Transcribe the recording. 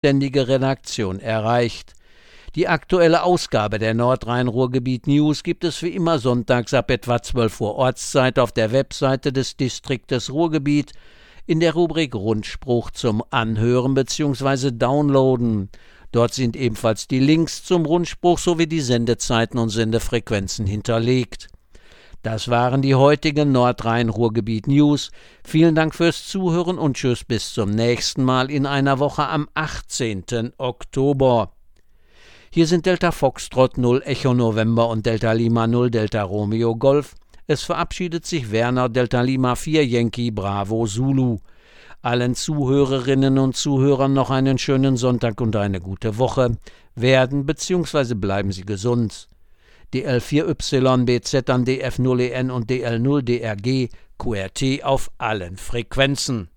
ständige Redaktion erreicht. Die aktuelle Ausgabe der Nordrhein-Ruhrgebiet News gibt es wie immer sonntags ab etwa 12 Uhr Ortszeit auf der Webseite des Distriktes Ruhrgebiet in der Rubrik Rundspruch zum Anhören bzw. Downloaden. Dort sind ebenfalls die Links zum Rundspruch sowie die Sendezeiten und Sendefrequenzen hinterlegt. Das waren die heutigen Nordrhein-Ruhrgebiet News. Vielen Dank fürs Zuhören und tschüss bis zum nächsten Mal in einer Woche am 18. Oktober. Hier sind Delta Foxtrot 0 Echo November und Delta Lima 0 Delta Romeo Golf. Es verabschiedet sich Werner Delta Lima 4 Yankee Bravo Zulu. Allen Zuhörerinnen und Zuhörern noch einen schönen Sonntag und eine gute Woche. Werden bzw. bleiben Sie gesund. DL4Y, BZ an DF0EN und DL0DRG, QRT auf allen Frequenzen.